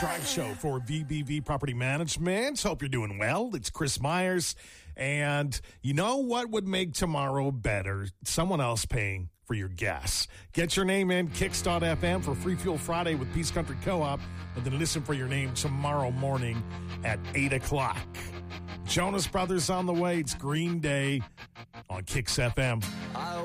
Drive Show for VBV Property Management. Hope you're doing well. It's Chris Myers. And you know what would make tomorrow better? Someone else paying for your gas. Get your name in, Kicks.fm for Free Fuel Friday with Peace Country Co-op. And then listen for your name tomorrow morning at 8 o'clock. Jonas Brothers on the way. It's Green Day on Kicks FM.